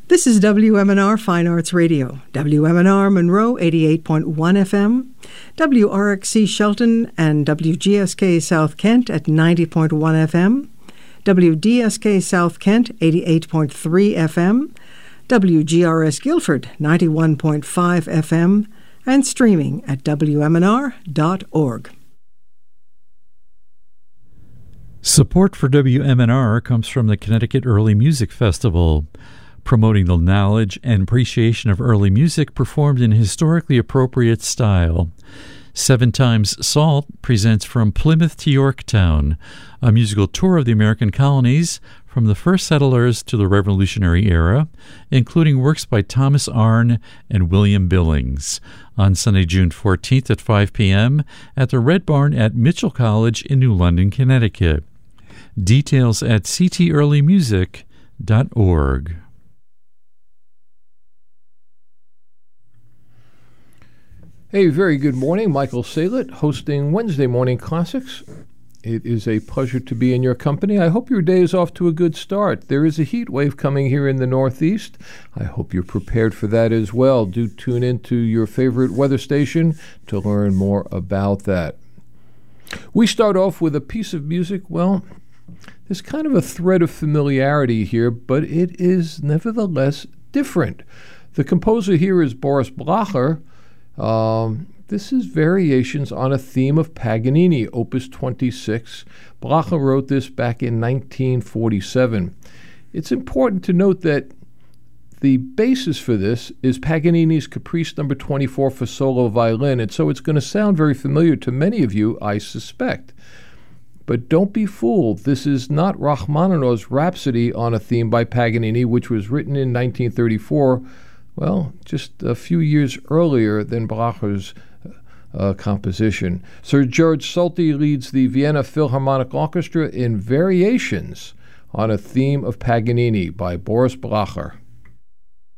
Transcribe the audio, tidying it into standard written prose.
This is WMNR Fine Arts Radio, WMNR Monroe 88.1 FM, WRXC Shelton and WGSK South Kent at 90.1 FM, WDSK South Kent 88.3 FM, WGRS Guilford 91.5 FM, and streaming at WMNR.org. Support for WMNR comes from the Connecticut Early Music Festival, promoting the knowledge and appreciation of early music performed in historically appropriate style. 7 Times Salt presents From Plymouth to Yorktown, a musical tour of the American colonies from the first settlers to the Revolutionary era, including works by Thomas Arne and William Billings, on Sunday, June 14th at 5 p.m. at the Red Barn at Mitchell College in New London, Connecticut. Details at ctearlymusic.org. Hey, very good morning. Michael Salet hosting Wednesday Morning Classics. It is a pleasure to be in your company. I hope your day is off to a good start. There is a heat wave coming here in the Northeast. I hope you're prepared for that as well. Do tune into your favorite weather station to learn more about that. We start off with a piece of music. Well, there's kind of a thread of familiarity here, but it is nevertheless different. The composer here is Boris Blacher. This is variations on a theme of Paganini, Opus 26. Blacher wrote this back in 1947. It's important to note that the basis for this is Paganini's Caprice No. 24 for solo violin, and so it's going to sound very familiar to many of you, I suspect. But don't be fooled. This is not Rachmaninoff's Rhapsody on a theme by Paganini, which was written in 1934, well, just a few years earlier than Blacher's composition. Sir George Solti leads the Vienna Philharmonic Orchestra in Variations on a theme of Paganini by Boris Blacher.